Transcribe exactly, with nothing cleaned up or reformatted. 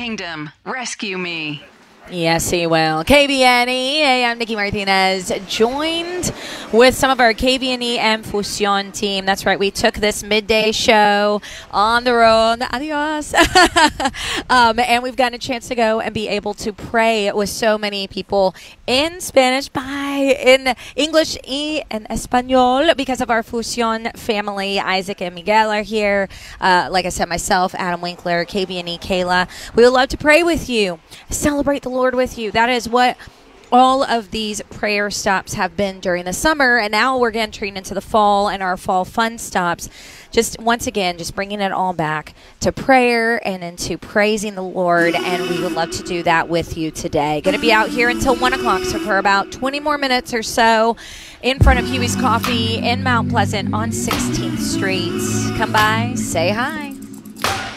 Kingdom, rescue me. Yes, he will. K B N E, hey, I'm Nikki Martinez, joined with some of our K B N E and Fusion team. That's right, we took this midday show on the road. Adios. um, and we've gotten a chance to go and be able to pray with so many people in Spanish, by in English y and Espanol, because of our Fusion family. Isaac and Miguel are here. Uh, like I said, myself, Adam Winkler, K B N E, Kayla. We would love to pray with you, celebrate the Lord with you. That is what all of these prayer stops have been during the summer, and now we're entering into the fall and our fall fun stops. Just once again, just bringing it all back to prayer and into praising the Lord, and we would love to do that with you today. Going to be out here until one o'clock, so for about twenty more minutes or so, in front of Huey's Coffee in Mount Pleasant on sixteenth Street. Come by, say hi.